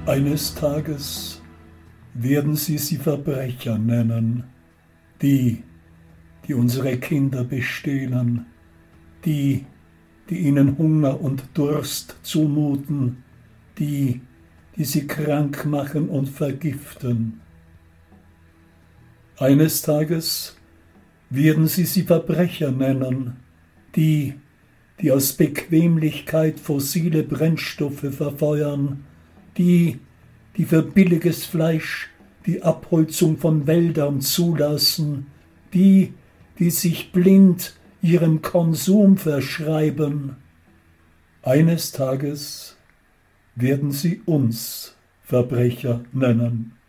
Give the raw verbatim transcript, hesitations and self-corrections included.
Eines Tages werden sie sie Verbrecher nennen, die, die unsere Kinder bestehlen, die, die ihnen Hunger und Durst zumuten, die, die sie krank machen und vergiften. Eines Tages werden sie sie Verbrecher nennen, die, die aus Bequemlichkeit fossile Brennstoffe verfeuern, die, die für billiges Fleisch die Abholzung von Wäldern zulassen, die, die sich blind ihrem Konsum verschreiben. Eines Tages werden sie uns Verbrecher nennen.